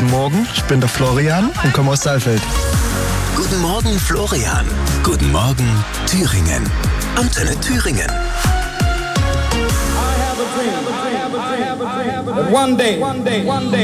Guten Morgen, ich bin der Florian und komme aus Saalfeld. Guten Morgen Florian. Guten Morgen Thüringen. Antenne Thüringen. One day.